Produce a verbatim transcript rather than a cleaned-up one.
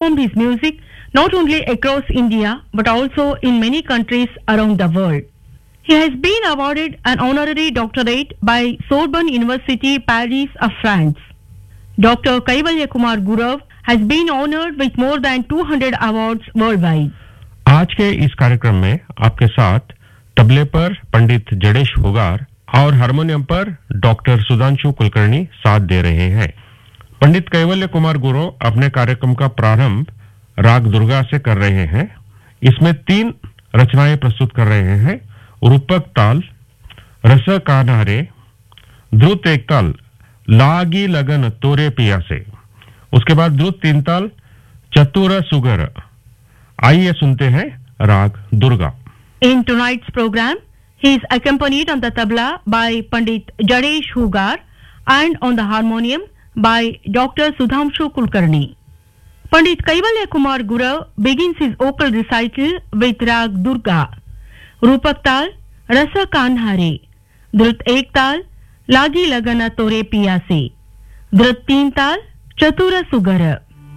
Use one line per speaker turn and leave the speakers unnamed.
performed his music not only across India but also in many countries around the world. He has been awarded an honorary doctorate by Sorbonne University, Paris of France. Doctor Kaivalya Kumar Gurav has been honored with more than two hundred awards worldwide.
आज के इस कार्यक्रम में आपके साथ तबले पर पंडित जडेश हुगार और हारमोनियम पर डॉक्टर सुधांशु कुलकर्णी साथ दे रहे हैं। पंडित कैवल्य कुमार गुरु अपने कार्यक्रम का प्रारंभ राग दुर्गा से कर रहे हैं। इसमें तीन रचनाएं प्रस्तुत कर रहे हैं। रूपक ताल, रस कान्हारे, द्रुत एक ताल, लागी लगन तोरे पिया से। उसके बाद द्रुत तीन ताल, चतुर सुगर। आइए सुनते हैं राग Durga.
In tonight's program, he is accompanied on the tabla by Pandit Jadesh Hugar and on the harmonium by Doctor Sudhamshu Kulkarni. Pandit Kaivalya Kumar Gurav begins his vocal recital with Rag Durga, Rupak Tal, Rasa Kanhare, Drut Ek Tal, Lagi Lagana Tore Piya Se, Drut Teen Tal, Chatura Sugara.